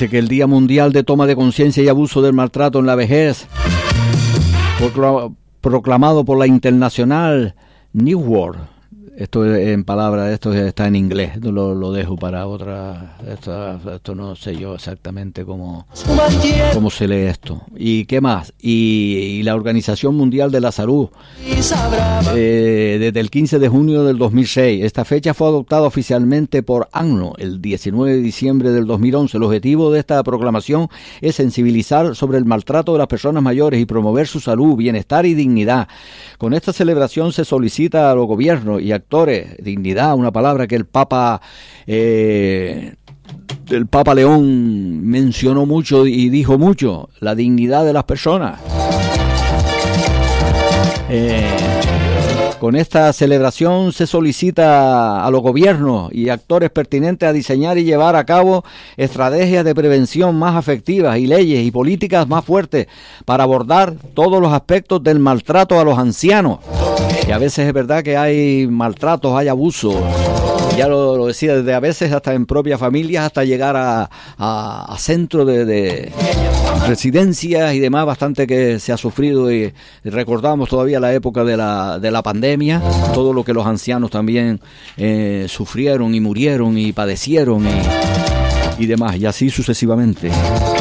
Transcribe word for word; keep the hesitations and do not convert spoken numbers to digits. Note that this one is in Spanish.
Dice que el Día Mundial de Toma de Conciencia y Abuso del Maltrato en la Vejez, proclamado por la Internacional New World. Esto en palabras, esto está en inglés, lo, lo dejo para otra, esto, esto no sé yo exactamente cómo, cómo se lee esto. ¿Y qué más? Y, y la Organización Mundial de la Salud, eh, desde el quince de junio del dos mil seis, esta fecha fue adoptada oficialmente por A M N O el diecinueve de diciembre del dos mil once. El objetivo de esta proclamación es sensibilizar sobre el maltrato de las personas mayores y promover su salud, bienestar y dignidad. Con esta celebración se solicita a los gobiernos y actores, dignidad, una palabra que el Papa eh, el Papa León mencionó mucho y dijo mucho, la dignidad de las personas. Eh, con esta celebración se solicita a los gobiernos y actores pertinentes a diseñar y llevar a cabo estrategias de prevención más efectivas y leyes y políticas más fuertes para abordar todos los aspectos del maltrato a los ancianos. Y a veces es verdad que hay maltratos, hay abusos, ya lo, lo decía, desde a veces hasta en propias familias, hasta llegar a, a, a centros de, de residencias y demás, bastante que se ha sufrido. Y, y recordamos todavía la época de la, de la pandemia, todo lo que los ancianos también eh, sufrieron y murieron y padecieron y, y demás, y así sucesivamente.